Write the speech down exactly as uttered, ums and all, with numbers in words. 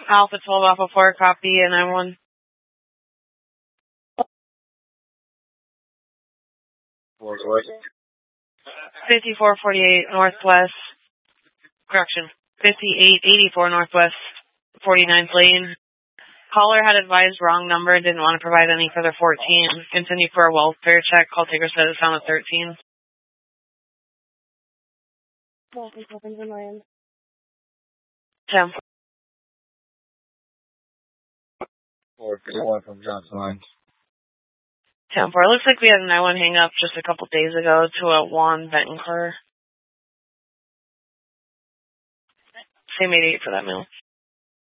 Alpha twelve Alpha four, copy, and nine one. fifty-four forty-eight Northwest, correction, fifty-eight eighty-four Northwest forty-ninth Lane. Caller had advised wrong number, didn't want to provide any further fourteen. Continue for a welfare check. Call taker said it's found at thirteen. Ten. four fifty-one from Johnson Lines. ten four. It looks like we had a nine one hang up just a couple days ago to a Juan Betancourt. Same eighty-eight for that mail.